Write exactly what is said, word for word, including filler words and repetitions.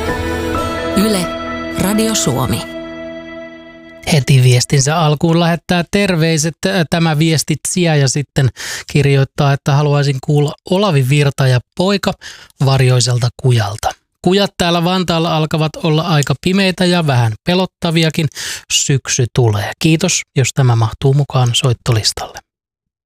Yle, Radio Suomi. Heti viestinsä alkuun lähettää terveiset tämä viestitsijä ja sitten kirjoittaa, että haluaisin kuulla Olavi Virta ja poika Varjoiselta kujalta. Kujat täällä Vantaalla alkavat olla aika pimeitä ja vähän pelottaviakin. Syksy tulee. Kiitos, jos tämä mahtuu mukaan soittolistalle.